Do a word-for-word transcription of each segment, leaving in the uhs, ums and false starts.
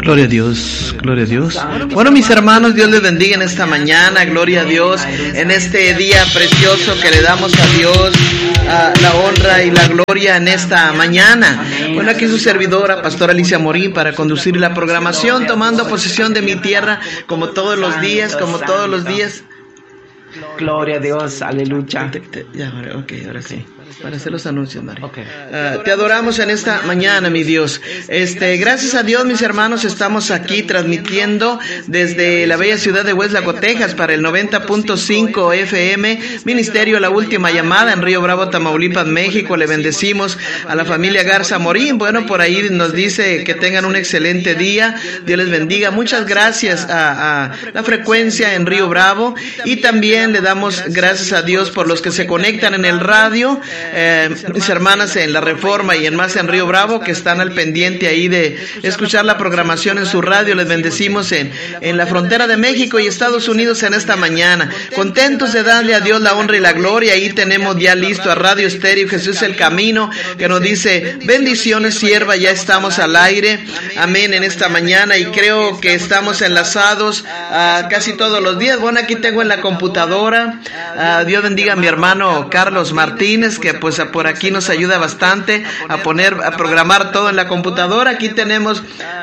Gloria a Dios, gloria a Dios. Bueno, mis hermanos, Dios les bendiga en esta mañana, gloria a Dios, en este día precioso que le damos a Dios uh, la honra y la gloria en esta mañana. Bueno, aquí su servidora, Pastora Alicia Morín, para conducir la programación, tomando posesión de mi tierra, como todos los días, como todos los días. Gloria a Dios, aleluya. Te, te, ya, ok, ahora sí. Para hacer los anuncios, María. Okay. Uh, te adoramos en esta mañana, mi Dios. Este, gracias a Dios, mis hermanos, estamos aquí transmitiendo desde la bella ciudad de Weslaco, Texas, para el noventa punto cinco F M, Ministerio La Última Llamada, en Río Bravo, Tamaulipas, México. Le bendecimos a la familia Garza Morín. Bueno, por ahí nos dice que tengan un excelente día. Dios les bendiga. Muchas gracias a, a la frecuencia en Río Bravo. Y también le damos gracias a Dios por los que se conectan en el radio. Eh, mis hermanas en La Reforma y en más en Río Bravo, que están al pendiente ahí de escuchar la programación en su radio. Les bendecimos en, en la frontera de México y Estados Unidos en esta mañana. Contentos de darle a Dios la honra y la gloria. Ahí tenemos ya listo a Radio Estéreo Jesús el Camino, que nos dice: bendiciones, sierva, ya estamos al aire. Amén, en esta mañana, y creo que estamos enlazados uh, casi todos los días. Bueno, aquí tengo en la computadora, uh, Dios bendiga a mi hermano Carlos Martínez, que pues por aquí nos ayuda bastante a poner, a programar todo en la computadora. Aquí tenemos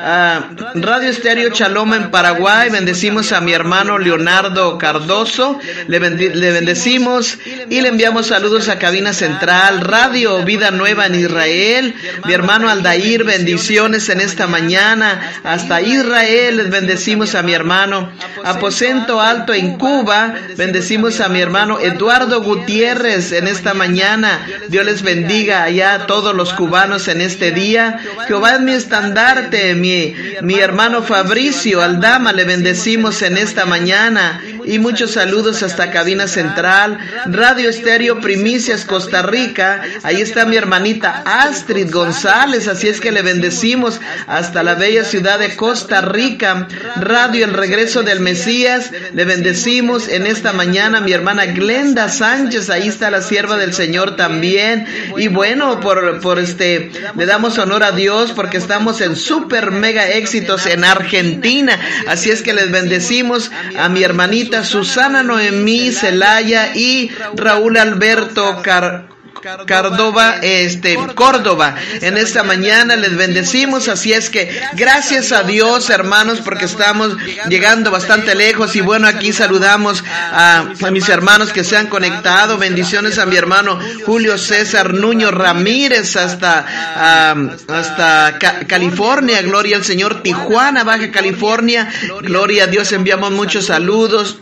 uh, Radio Estéreo Chaloma en Paraguay. Bendecimos a mi hermano Leonardo Cardoso, le, bendi- le bendecimos y le enviamos saludos a Cabina Central. Radio Vida Nueva en Israel, mi hermano Aldair, bendiciones en esta mañana hasta Israel. Les bendecimos a mi hermano Aposento Alto en Cuba. Bendecimos a mi hermano Eduardo Gutiérrez en esta mañana. Dios les bendiga allá a todos los cubanos en este día. Jehová es mi estandarte. Mi, mi hermano Fabricio Aldama, le bendecimos en esta mañana. Y muchos saludos hasta Cabina Central. Radio Estéreo Primicias, Costa Rica. Ahí está mi hermanita Astrid González, así es que le bendecimos hasta la bella ciudad de Costa Rica. Radio El Regreso del Mesías, le bendecimos en esta mañana mi hermana Glenda Sánchez. Ahí está la sierva del Señor también. Y bueno, por, por este, le damos honor a Dios porque estamos en super mega éxitos en Argentina. Así es que les bendecimos a mi hermanita Susana Noemí Celaya y Raúl Alberto Car Córdoba, este, Córdoba. En esta mañana les bendecimos, así es que gracias a Dios, hermanos, porque estamos llegando bastante lejos. Y bueno, aquí saludamos a, a mis hermanos que se han conectado. Bendiciones a mi hermano Julio César Nuño Ramírez hasta, um, hasta Ca- California. Gloria al Señor. Tijuana, Baja California. Gloria a Dios, enviamos muchos saludos.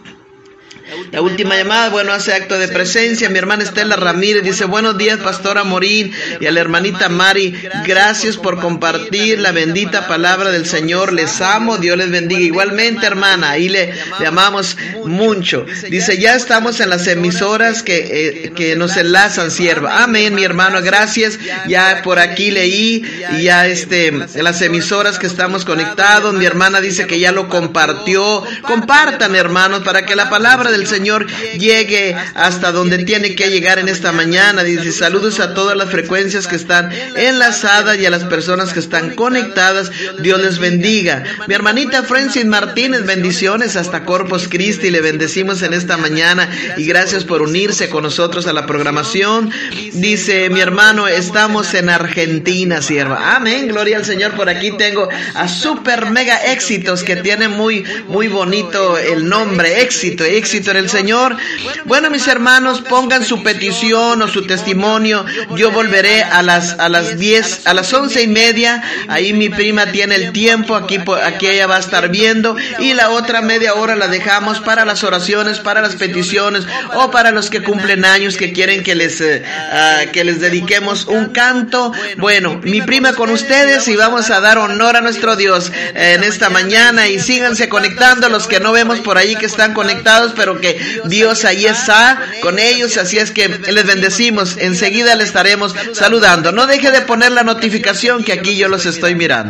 La última llamada, bueno, hace acto de presencia. Mi hermana Estela Ramírez dice: buenos días, Pastora Morín, y a la hermanita Mari, gracias por compartir la bendita palabra del Señor. Les amo, Dios les bendiga. Igualmente, hermana, ahí le, le amamos mucho. Dice: ya estamos en las emisoras que, eh, que nos enlazan, sierva. Amén, mi hermano, gracias. Ya por aquí leí, y ya este, las emisoras que estamos conectados. Mi hermana dice que ya lo compartió. Compartan, hermanos, para que la palabra del Señor llegue hasta donde tiene que llegar en esta mañana. Dice: saludos a todas las frecuencias que están enlazadas y a las personas que están conectadas. Dios les bendiga. Mi hermanita Francis Martínez, bendiciones hasta Corpus Christi. Le bendecimos en esta mañana y gracias por unirse con nosotros a la programación. Dice mi hermano: estamos en Argentina, sierva. Amén, gloria al Señor. Por aquí tengo a Super Mega Éxitos, que tiene muy, muy bonito el nombre. Éxito, éxito en el Señor. Bueno, mis hermanos, pongan su petición o su testimonio. Yo volveré a las a las diez, a las once y media. Ahí mi prima tiene el tiempo. Aquí, aquí ella va a estar viendo. Y la otra media hora la dejamos para las oraciones, para las peticiones o para los que cumplen años, que quieren que les eh, uh, que les dediquemos un canto. Bueno, mi prima con ustedes, y vamos a dar honor a nuestro Dios eh, en esta mañana. Y síganse conectando los que no vemos por ahí que están conectados, pero que Dios ahí está con ellos, así es que les bendecimos. Enseguida les estaremos saludando. No deje de poner la notificación, que aquí yo los estoy mirando.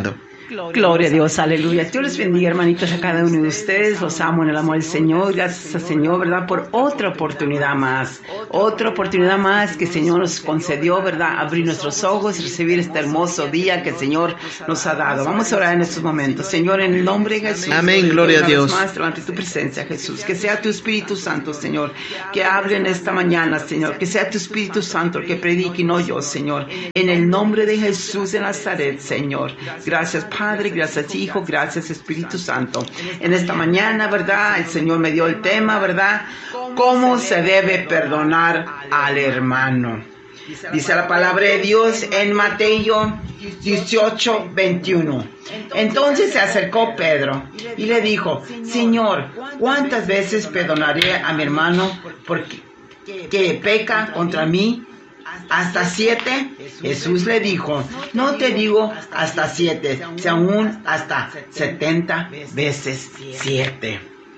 Gloria a Dios, aleluya. Dios les bendiga, hermanitos, a cada uno de ustedes. Los amo en el amor del Señor. Gracias al Señor, ¿verdad? Por otra oportunidad más. Otra oportunidad más que el Señor nos concedió, ¿verdad? Abrir nuestros ojos y recibir este hermoso día que el Señor nos ha dado. Vamos a orar en estos momentos. Señor, en el nombre de Jesús. Amén, gloria a Dios. Más delante de tu presencia, Jesús. Que sea tu Espíritu Santo, Señor, que hable en esta mañana, Señor. Que sea tu Espíritu Santo el que predique y no yo, Señor. En el nombre de Jesús de Nazaret, Señor. Gracias, Padre, gracias, Hijo, gracias, Espíritu Santo. En esta mañana, ¿verdad? El Señor me dio el tema, ¿verdad? ¿Cómo se debe perdonar al hermano? Dice la palabra de Dios en Mateo dieciocho, veintiuno. Entonces se acercó Pedro y le dijo: Señor, ¿cuántas veces perdonaré a mi hermano porque que peca contra mí? ¿Hasta siete? Jesús le dijo: no te digo hasta siete, sino aún hasta setenta veces siete.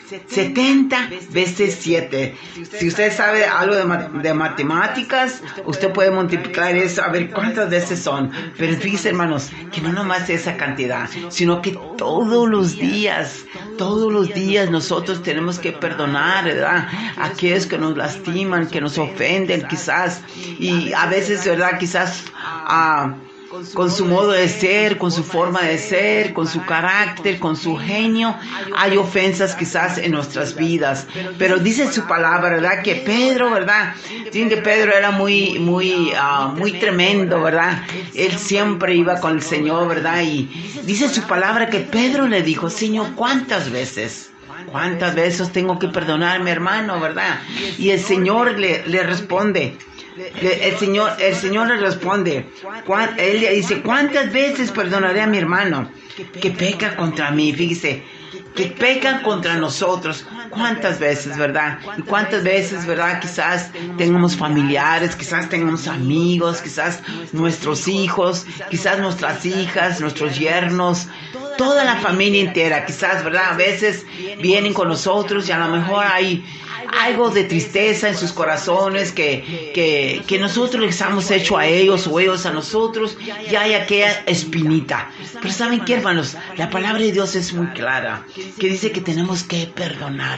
setenta veces siete. Si usted sabe algo de, ma- de matemáticas, usted puede multiplicar eso a ver cuántas veces son. Pero fíjense, hermanos, que no nomás esa cantidad, sino que todos los días, todos los días nosotros tenemos que perdonar, ¿verdad? A aquellos que nos lastiman, que nos ofenden, quizás, y a veces, ¿verdad? Quizás a... Uh, con su modo de ser, con su forma de ser, con su carácter, con su genio, hay ofensas quizás en nuestras vidas. Pero dice su palabra, ¿verdad? Que Pedro, ¿verdad? Dicen que Pedro era muy, muy, uh, muy tremendo, ¿verdad? Él siempre iba con el Señor, ¿verdad? Y dice su palabra que Pedro le dijo: Señor, ¿cuántas veces? ¿Cuántas veces tengo que perdonar a mi hermano, verdad? Y el Señor le, le responde. El Señor, el Señor le responde, él le dice: ¿cuántas veces perdonaré a mi hermano que peca contra mí? Fíjese, que pecan contra nosotros. ¿Cuántas veces, verdad? Y cuántas veces, verdad, quizás tengamos familiares, quizás tengamos amigos, quizás nuestros hijos, quizás nuestras hijas, nuestros yernos, toda la familia entera, quizás, verdad, a veces vienen con nosotros y a lo mejor hay algo de tristeza en sus corazones que, que, que nosotros les hemos hecho a ellos o ellos a nosotros, y hay aquella espinita. Pero ¿saben qué, hermanos? La palabra de Dios es muy clara, que dice que tenemos que perdonar.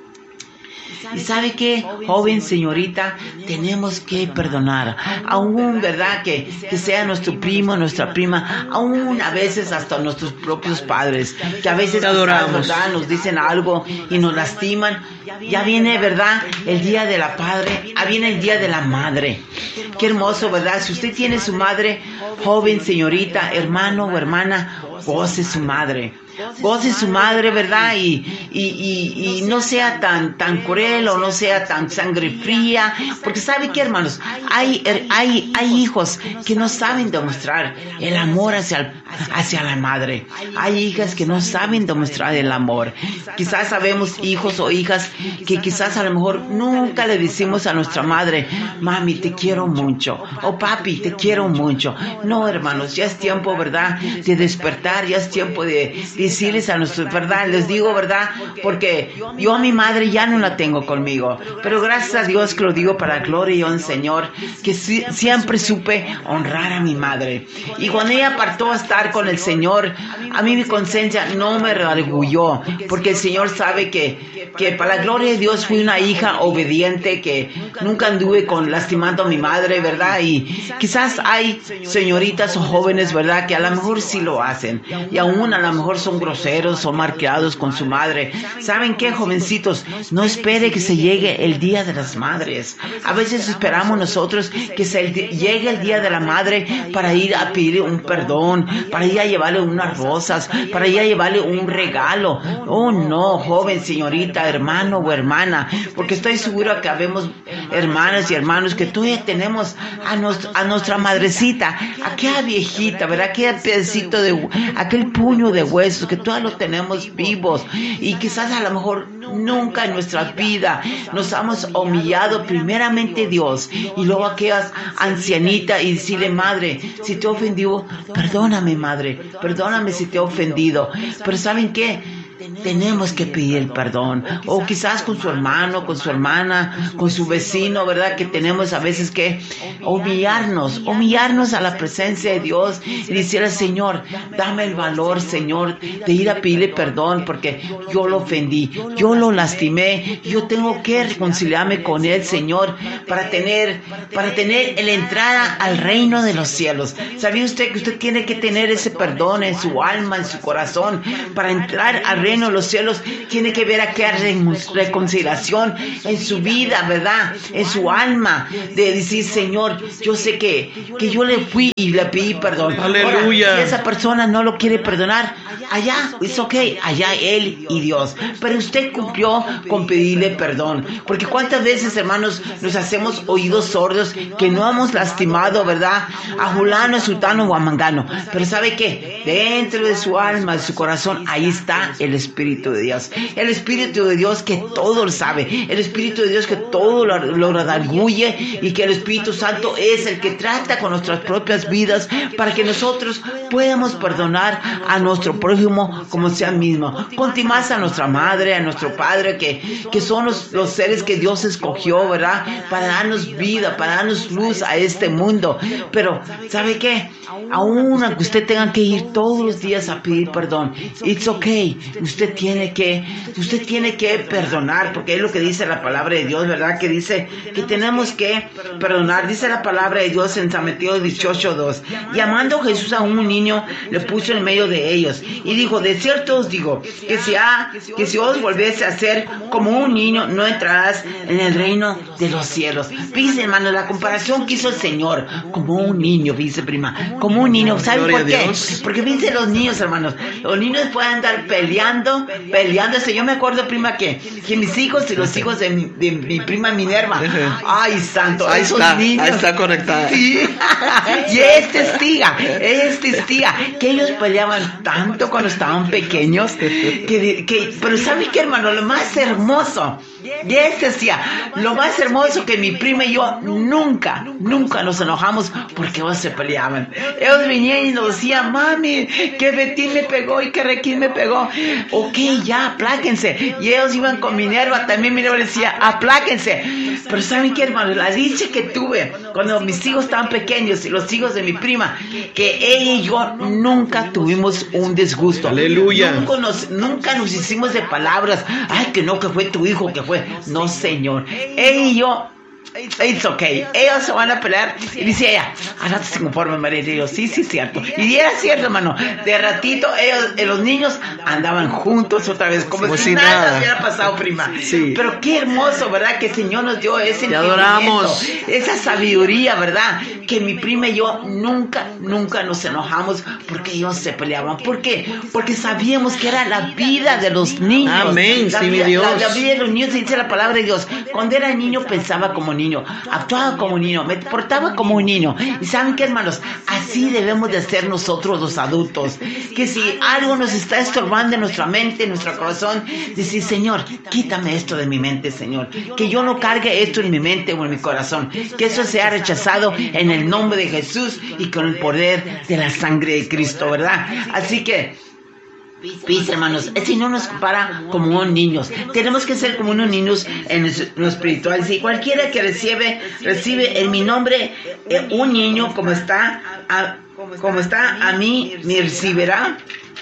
Y sabe qué, joven, señorita, tenemos que perdonar, aún, verdad, que, que sea nuestro primo, nuestra prima, aún a veces hasta nuestros propios padres, que a veces quizás, verdad, nos dicen algo y nos lastiman. Ya viene, verdad, el día de la padre, ya viene el día de la madre. Qué hermoso, verdad. Si usted tiene su madre, joven, señorita, hermano o hermana, goce su madre. Goce su madre, ¿verdad? Y, y, y, y no sea tan, tan cruel o no sea tan sangre fría. Porque ¿sabe qué, hermanos? Hay, hay, hay hijos que no saben demostrar el amor hacia, hacia la madre. Hay hijas que no saben demostrar el amor. Quizás sabemos hijos o hijas que quizás a lo mejor nunca le decimos a nuestra madre: mami, te quiero mucho. O papi, te quiero mucho. No, hermanos, ya es tiempo, ¿verdad? De despertar, ya es tiempo de decirles a nuestros, verdad, les digo, verdad, porque yo a mi madre ya no la tengo conmigo, pero gracias a Dios que lo digo para gloria y honra, Señor, que si, siempre supe honrar a mi madre. Y cuando ella partó a estar con el Señor, a mí mi conciencia no me redarguyó, porque el Señor sabe que, que para la gloria de Dios fui una hija obediente, que nunca anduve con lastimando a mi madre, verdad. Y quizás hay señoritas o jóvenes, verdad, que a lo mejor sí lo hacen, y aún a lo mejor son groseros, son marcados con su madre. ¿Saben qué, jovencitos? No espere que se llegue el día de las madres. A veces esperamos nosotros que se llegue el día de la madre para ir a pedir un perdón, para ir a llevarle unas rosas, para ir a llevarle un regalo. Oh no, joven, señorita, hermano o hermana, porque estoy seguro que habemos hermanas y hermanos que todavía tenemos a, nos, a nuestra madrecita, aquella viejita, ¿verdad? Aquel pedacito de, aquel puño de huesos que todavía lo tenemos vivos, y quizás a lo mejor nunca en nuestra vida nos hemos humillado primeramente Dios y luego aquellas ancianitas y decirle: madre, si te he ofendido, perdóname, madre, perdóname si te he ofendido. Pero ¿saben qué? tenemos que pedir perdón. O quizás con su hermano, con su hermana, con su vecino, ¿verdad? Que tenemos a veces que humillarnos, humillarnos a la presencia de Dios y decirle, Señor, dame el valor, Señor, de ir a pedirle perdón porque yo lo ofendí, yo lo lastimé, yo tengo que reconciliarme con Él, Señor, para tener, para tener la entrada al reino de los cielos. ¿Sabía usted que usted tiene que tener ese perdón en su alma, en su corazón? Para entrar al reino de los cielos, tiene que ver aquella reconciliación en su vida, ¿verdad? En su alma, de decir, Señor, yo sé que, que yo le fui y le pedí perdón. Aleluya. Ahora, si esa persona no lo quiere perdonar, allá, es ok, allá él y Dios. Pero usted cumplió con pedirle perdón. Porque cuántas veces, hermanos, nos hacemos oídos sordos que no hemos lastimado, ¿verdad? A fulano, a sultano o a mangano. Pero ¿sabe qué? Dentro de su alma, de su corazón, ahí está el Espíritu de Dios. El Espíritu de Dios que todo lo sabe. El Espíritu de Dios que todo lo, lo redarguye, y que el Espíritu Santo es el que trata con nuestras propias vidas para que nosotros podamos perdonar a nuestro prójimo como sea mismo. Conti más a nuestra madre, a nuestro padre, que, que son los, los seres que Dios escogió, ¿verdad? Para darnos vida, para darnos luz a este mundo. Pero, ¿sabe qué? Aún aunque usted tenga que ir todos los días a pedir perdón, it's okay. Usted tiene que, usted tiene que perdonar, porque es lo que dice la palabra de Dios, ¿verdad? Que dice que tenemos que perdonar. Dice la palabra de Dios en San Mateo dieciocho dos. Llamando Jesús a un niño, le puso en medio de ellos y dijo, de cierto os digo, que si, ha, que si os volviese a ser como un niño, no entrarás en el reino de los cielos. Dice, hermano, la comparación que hizo el Señor, como un niño, dice prima, como un niño. ¿Saben por qué? Porque dice los niños, hermanos, los niños pueden andar peleando, peleándose. Yo me acuerdo, prima, que, que mis hijos y los hijos de mi, de mi prima Minerva, ay, santo, ahí esos está, niños. Ahí está conectada. Sí. Y es testiga, es testiga, que ellos peleaban tanto cuando estaban pequeños, que, que pero ¿sabe qué, hermano? Lo más hermoso, y es decía, lo más hermoso, que mi prima y yo nunca, nunca nos enojamos porque ellos se peleaban. Ellos venían y nos decían, mami, que Betín me pegó y que Requín me pegó. Ok, ya, apláquense. Y ellos iban con Minerva, también Minerva decía, apláquense. Pero ¿saben qué, hermano? La dicha que tuve cuando mis hijos estaban pequeños y los hijos de mi prima, que ella y yo nunca tuvimos un disgusto. Aleluya. Nunca nos, nunca nos hicimos de palabras, ay, que no, que fue tu hijo, que fue. No, Señor. Ella y yo, it's okay. Ellos se van a pelear. Y dice ella, al rato se conforme, María. Y yo, sí, sí, cierto. Y era cierto, hermano. De ratito, ellos, los niños andaban juntos otra vez, como, como si, si nada, nada hubiera pasado, prima. Sí. Pero qué hermoso, ¿verdad? Que el Señor nos dio ese Te adoramos. Esa sabiduría, ¿verdad? Que mi prima y yo nunca, nunca nos enojamos porque ellos se peleaban. ¿Por qué? Porque sabíamos que era la vida de los niños. Amén, la sí, vida, mi Dios. La, la vida de los niños, dice la palabra de Dios. Cuando era niño pensaba como niño. Niño, actuaba como un niño, me portaba como un niño. Y ¿saben qué, hermanos? Así debemos de ser nosotros los adultos. Que si algo nos está estorbando en nuestra mente, en nuestro corazón, decir, Señor, quítame esto de mi mente, Señor. Que yo no cargue esto en mi mente o en mi corazón. Que eso sea rechazado en el nombre de Jesús y con el poder de la sangre de Cristo, ¿verdad? Así que Pis, hermanos, si no nos compara como unos niños, tenemos que ser como unos niños en lo espiritual. Si cualquiera que recibe, recibe en mi nombre eh, un niño como está, a, como está a mí, me recibirá.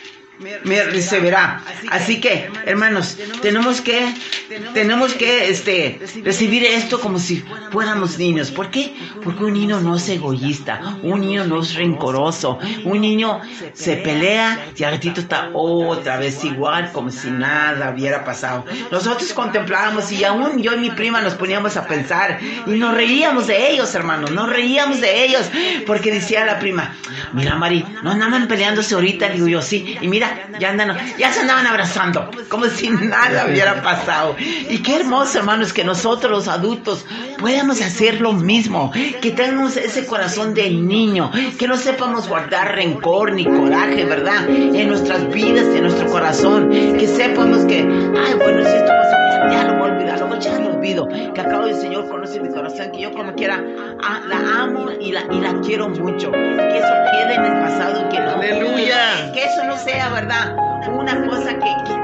me recibirá. Así que, hermanos, tenemos que tenemos que este recibir esto como si fuéramos niños. ¿Por qué? Porque un niño no es egoísta, un niño no es rencoroso, un niño se pelea y al ratito está otra vez igual, como si nada hubiera pasado. Nosotros contemplábamos y aún yo y mi prima nos poníamos a pensar y nos reíamos de ellos, hermanos, nos reíamos de ellos, porque decía la prima, mira, Mari, no andaban peleándose ahorita. Digo yo, sí, y mira, ya andan, ya se andaban abrazando, como si nada hubiera pasado. Y qué hermoso, hermanos, que nosotros los adultos podamos hacer lo mismo, que tengamos ese corazón de niño, que no sepamos guardar rencor ni coraje, ¿verdad? En nuestras vidas, en nuestro corazón, que sepamos que, ay, bueno, si esto pasa, ya lo voy a olvidar, lo ya lo olvido, que acabo del Señor conoce mi corazón, que yo como quiera ah, la amo y la, y la quiero mucho, que eso quede en el pasado, que no, aleluya, que, que eso no sea, ¿verdad? Una cosa que, que, que se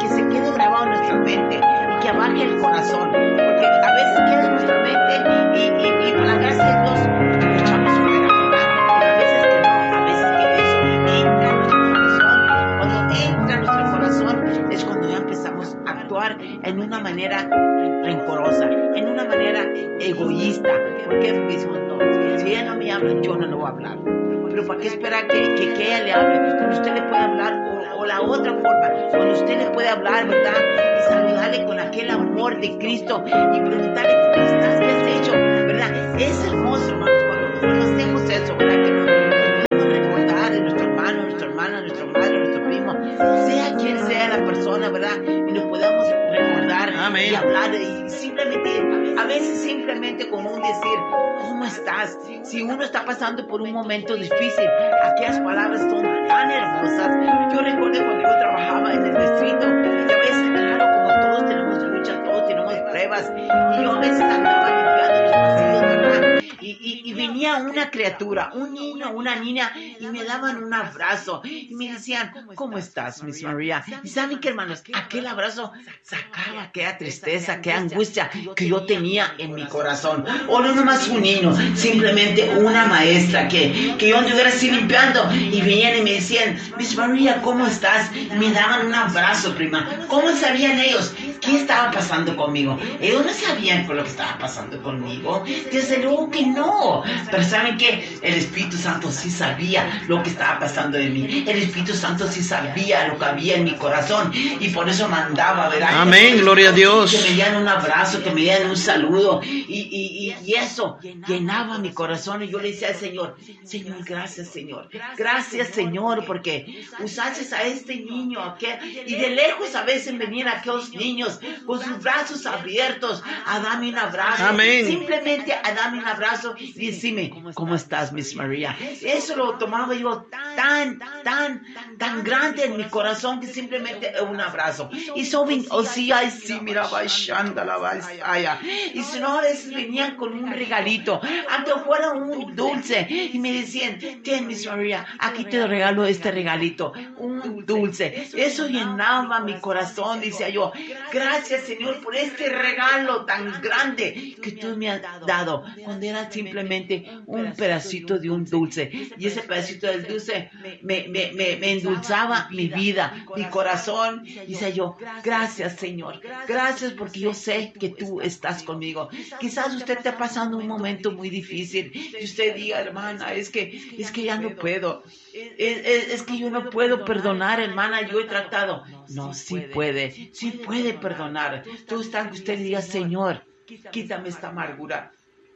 quedemos grabados en nuestra mente y que abarque el corazón, porque a veces queda en nuestra mente y, y, y por la gracia de Dios lo echamos fuera, ¿verdad? Pero a veces que no, a veces que eso entra en nuestro corazón. Cuando entra en nuestro corazón es cuando ya empezamos a actuar en una manera rencorosa, en una manera egoísta. ¿Por qué? Porque decimos, no, si ella no me habla, yo no le voy a hablar. Pero ¿para qué esperar que, que, que ella le hable? Cuando usted le puede hablar, o, o la otra forma, cuando usted le puede hablar, ¿verdad? Y saludarle con aquel amor de Cristo y preguntarle, ¿cómo estás? ¿Qué has hecho? ¿Verdad? Es hermoso, hermanos, cuando, cuando hacemos eso, ¿verdad? Que nos podemos recordar de nuestro hermano, nuestra hermana, nuestra madre, nuestro primo, sea quien sea la persona, ¿verdad? Y nos podamos recordar Amén. Y hablar y simplemente, a veces simplemente como un decir, ¿cómo estás? Si uno está pasando por un momento difícil, aquellas palabras son tan hermosas. Yo recuerdo cuando yo trabajaba en el distrito, y a veces, claro, como todos tenemos luchas, todos tenemos pruebas, y yo a veces andaba limpiando los pasillos, ¿verdad? Y, y, y venía una criatura, un niño, una niña, y me daban un abrazo, y me decían, ¿cómo estás, Miss María? Y saben qué, hermanos, aquel abrazo sacaba aquella tristeza, aquella angustia que yo tenía en mi corazón. O no nomás un niño, simplemente una maestra que, que yo anduviera así limpiando, y venían y me decían, Miss María, ¿cómo estás? Y me daban un abrazo, prima. ¿Cómo sabían ellos qué estaba pasando conmigo? Ellos no sabían por lo que estaba pasando conmigo. Desde luego que no. Pero ¿saben qué? El Espíritu Santo sí sabía lo que estaba pasando de mí. El Espíritu Santo sí sabía lo que había en mi corazón. Y por eso mandaba, ¿verdad? Amén, gloria a Dios. Que me dieran un abrazo, que me dieran un saludo. Y, y, y, y eso llenaba mi corazón. Y yo le decía al Señor, Señor, gracias, Señor. Gracias, Señor, porque usaste a este niño. Aquel, y de lejos a veces venían aquellos niños con sus brazos abiertos a darme un abrazo. Amén. Simplemente a darme un abrazo y decirme, ¿cómo estás, Miss María? Eso lo tomaba yo tan, tan, tan grande en mi corazón que simplemente un abrazo. Y so, o sí, ay, sí, mira, baixando la vaya. Y si no, a veces venían con un regalito, aunque fuera un dulce, y me decían, ten, Miss María, aquí te regalo este regalito, un dulce. Eso llenaba mi corazón, decía yo, gracias, Señor, por este regalo tan grande que tú me has dado, cuando era simplemente un pedacito de un dulce. Y ese pedacito del dulce me, me, me, me endulzaba mi vida, mi corazón. Y decía yo, gracias, Señor, gracias, porque yo sé que tú estás conmigo. Quizás usted esté pasando un momento muy difícil y usted diga, hermana, es que, es que ya no puedo. Es, es, es que yo no puedo perdonar, hermana, yo he tratado. No, sí puede, sí puede perdonar. Tú estás, que usted diga, Señor, quítame esta amargura.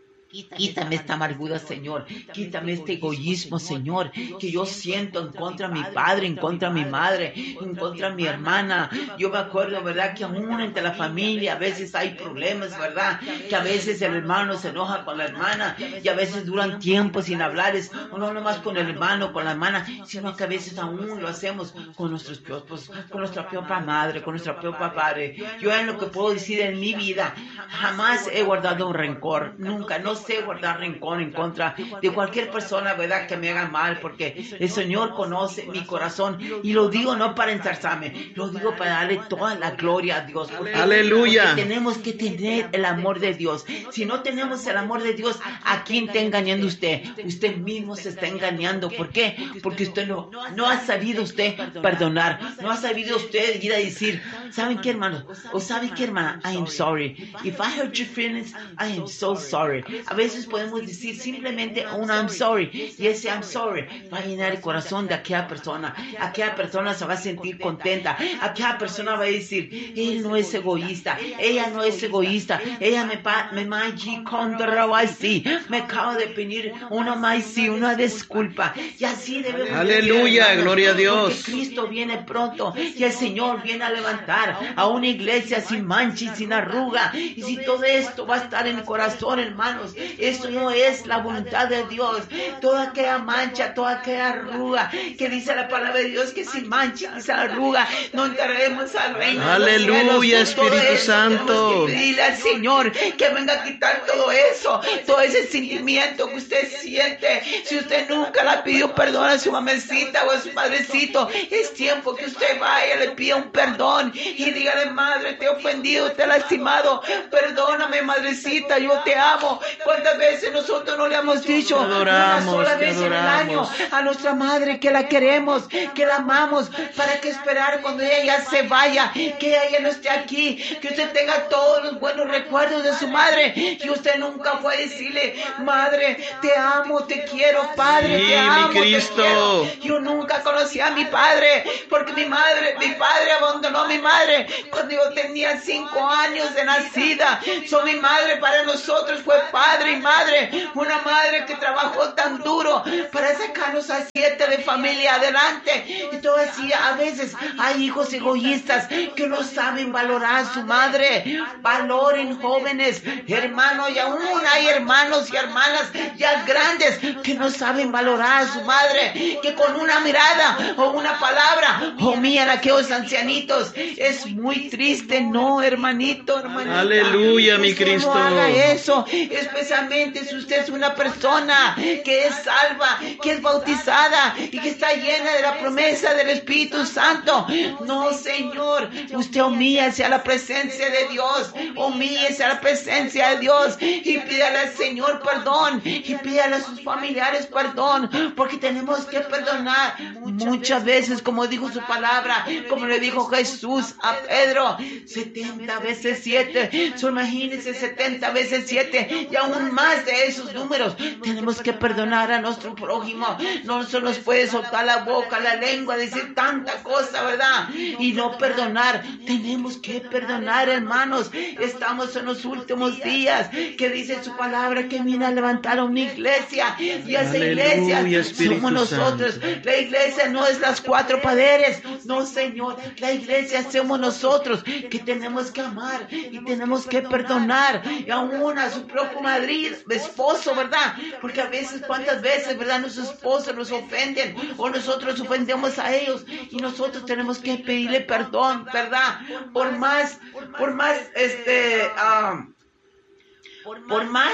Quítame esta amargura, Señor. Quítame este egoísmo, Señor, que yo siento en contra de mi padre, en contra de mi madre, en contra de mi hermana. Yo me acuerdo, ¿verdad?, que aún entre la familia a veces hay problemas, ¿verdad? Que a veces el hermano se enoja con la hermana y a veces duran tiempo sin hablarles, o no nomás con el hermano, con la hermana, sino que a veces aún lo hacemos con nuestros propios, con nuestra propia madre, con nuestra propia padre. Yo en lo que puedo decir en mi vida, jamás he guardado un rencor, nunca, no sé guardar rencor en contra de cualquier persona, ¿verdad?, que me haga mal, porque el Señor conoce mi corazón, y lo digo no para ensalzarme, lo digo para darle toda la gloria a Dios, porque, aleluya, porque tenemos que tener el amor de Dios. Si no tenemos el amor de Dios, ¿a quién está engañando usted? Usted mismo se está engañando. ¿Por qué? Porque usted no, no ha sabido usted perdonar, no ha sabido usted ir a decir, ¿saben qué, hermano? O ¿saben qué, hermana? I am sorry. If I hurt your feelings, I am so sorry. A veces podemos decir simplemente un I'm sorry, y ese I'm sorry va a llenar el corazón de aquella persona. Aquella persona se va a sentir contenta. Aquella persona va a decir, él no es egoísta, ella no es egoísta, ella me pa, me manchi contra así, me acaba de pedir una más sí, una disculpa, y así debemos. Aleluya, decir, gloria a Dios. Porque Cristo viene pronto y el Señor viene a levantar a una iglesia sin mancha y sin arruga. Y si todo esto va a estar en el corazón, hermanos, Eso no es la voluntad de Dios. Toda aquella mancha, toda aquella arruga, que dice la palabra de Dios que sin mancha, sin arruga, no entraremos al reino. Aleluya, Espíritu Santo. Dile al Señor que venga a quitar todo eso, todo ese sentimiento que usted siente. Si usted nunca le pidió perdón a su mamacita o a su padrecito, es tiempo que usted vaya, le pida un perdón y dígale: madre, te he ofendido, te he lastimado, perdóname, madrecita, yo te amo. ¿Cuántas veces nosotros no le hemos dicho adoramos, una sola vez en el año a nuestra madre que la queremos, que la amamos? ¿Para qué esperar cuando ella ya se vaya, que ella ya no esté aquí, que usted tenga todos los buenos recuerdos de su madre y usted nunca fue a decirle: madre, te amo, te quiero, padre, sí, te amo, mi Cristo. te quiero? Yo nunca conocí a mi padre porque mi madre, mi padre abandonó a mi madre cuando yo tenía cinco años de nacida. So, mi madre para nosotros fue padre y madre, una madre que trabajó tan duro para sacarnos a siete de familia adelante. Y todo así, a veces hay hijos egoístas que no saben valorar a su madre. Valoren, jóvenes, hermanos, y aún hay hermanos y hermanas ya grandes que no saben valorar a su madre, que con una mirada o una palabra humillan a aquellos ancianitos. Es muy triste, no, hermanito, hermanita. Aleluya, mi Usted Cristo. No haga eso, especialmente si usted es una persona que es salva, que es bautizada y que está llena de la promesa del Espíritu Santo. No, Señor, usted humíllese a la presencia de Dios, humíllese a la presencia de Dios y pídale al Señor perdón y pídale a sus familiares perdón, porque tenemos que perdonar muchas veces, como dijo su palabra, como le dijo Jesús a Pedro, setenta veces siete. So, imagínense, setenta veces siete y aún más de esos números. Tenemos que perdonar a nuestro prójimo. No se nos puede soltar la boca, la lengua, decir tanta cosa, ¿verdad? Y no perdonar. Tenemos que perdonar, hermanos. Estamos en los últimos días, que dice su palabra que viene a levantar una iglesia, y esa Aleluya, iglesia Espíritu somos nosotros. Santo. La iglesia no es las cuatro paredes, no, Señor. La iglesia somos nosotros, que tenemos que amar y tenemos que perdonar, y aún a su propio marido, esposo, ¿verdad? Porque a veces, cuántas veces, ¿verdad? Nuestros esposos nos ofenden o nosotros ofendemos a ellos, y nosotros tenemos que pedirle perdón, ¿verdad? Por más, por más, este, um, por más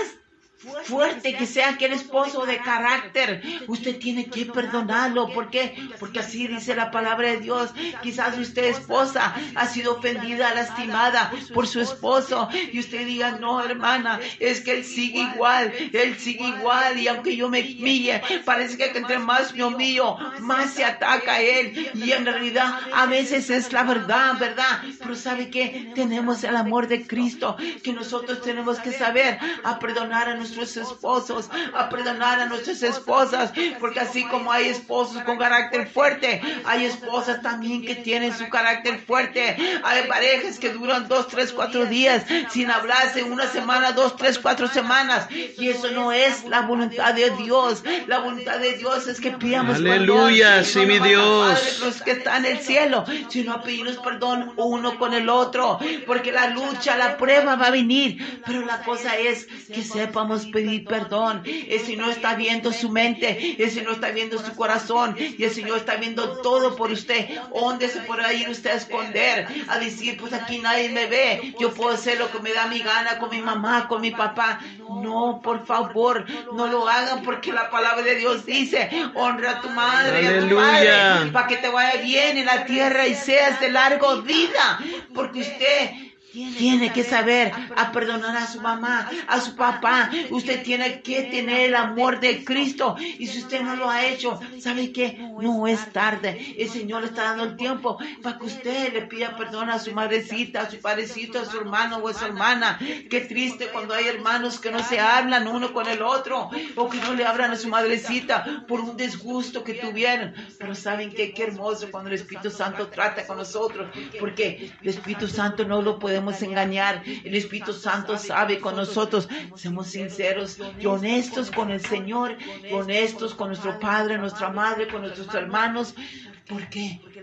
fuerte que sea aquel esposo de carácter, usted tiene que perdonarlo. ¿Por qué? Porque así dice la palabra de Dios. Quizás usted, esposa, ha sido ofendida, lastimada por su esposo, y usted diga: no, hermana, es que él sigue igual, él sigue igual, y aunque yo me humille, parece que entre más me humillo, más se ataca a él, y en realidad a veces es la verdad, ¿verdad? Pero ¿sabe qué? Tenemos el amor de Cristo, que nosotros tenemos que saber a perdonar a nuestros esposos, a perdonar a nuestras esposas, porque así como hay esposos con carácter fuerte, hay esposas también que tienen su carácter fuerte. Hay parejas que duran dos, tres, cuatro días sin hablarse, una semana, dos, tres, cuatro semanas, y eso no es la voluntad de Dios. La voluntad de Dios es que pidamos Aleluya, perdón. sí, No mi nomás Dios. al Padre, los que están en el cielo, sino a pedirnos perdón uno con el otro, porque la lucha, la prueba va a venir, pero la cosa es que sepamos pedir perdón. El Señor está viendo su mente, el Señor está viendo su corazón, y el Señor está viendo todo por usted. ¿Dónde se podrá ir usted a esconder? A decir: pues aquí nadie me ve, yo puedo hacer lo que me da mi gana con mi mamá, con mi papá. No, por favor, no lo hagan, porque la palabra de Dios dice: honra a tu madre y a tu padre, para que te vaya bien en la tierra y seas de larga vida, porque usted tiene que saber a perdonar a su mamá, a su papá. Usted tiene que tener el amor de Cristo, y si usted no lo ha hecho, ¿sabe qué? No es tarde. El Señor le está dando el tiempo para que usted le pida perdón a su madrecita, a su padrecito, a su hermano o a su hermana. Qué triste cuando hay hermanos que no se hablan uno con el otro, o que no le hablan a su madrecita por un disgusto que tuvieron. Pero ¿saben qué? Qué hermoso cuando el Espíritu Santo trata con nosotros, porque el Espíritu Santo no lo podemos engañar. El Espíritu Santo sabe con nosotros. Seamos sinceros y honestos con el Señor, y honestos con nuestro Padre, nuestra Madre, con nuestros hermanos. ¿Por qué?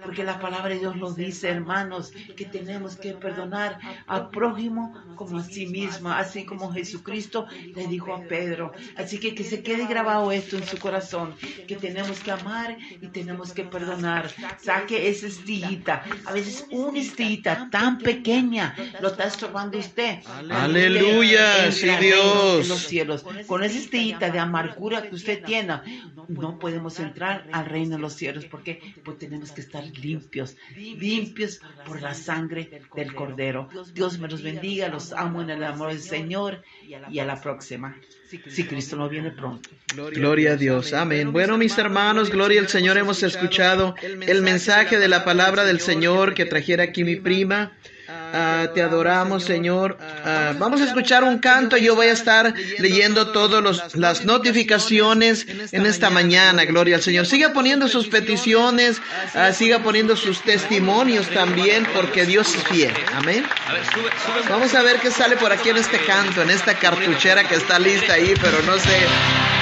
porque la palabra de Dios lo dice, hermanos, que tenemos que perdonar al prójimo como a sí mismo, así como Jesucristo le dijo a Pedro. Así que que se quede grabado esto en su corazón, que tenemos que amar y tenemos que perdonar. Saque esa estillita, a veces una estillita tan pequeña lo está estorbando usted. Aleluya, sí, Dios. En los cielos, con esa estillita de amargura que usted tiene, no podemos entrar al reino de los cielos, porque pues tenemos que estar limpios, limpios por la sangre del Cordero. Dios me los bendiga, los amo en el amor del Señor, y a la próxima, si Cristo no viene pronto. Gloria a Dios, amén. Bueno, mis hermanos, gloria al Señor, hemos escuchado el mensaje de la palabra del Señor que trajera aquí mi prima. Uh, te adoramos, Señor. Uh, vamos a escuchar un canto. Yo voy a estar leyendo todas las notificaciones en esta mañana. Gloria al Señor. Siga poniendo sus peticiones, uh, siga poniendo sus testimonios también, porque Dios es fiel. Amén. Vamos a ver qué sale por aquí en este canto, en esta cartuchera que está lista ahí, pero no sé.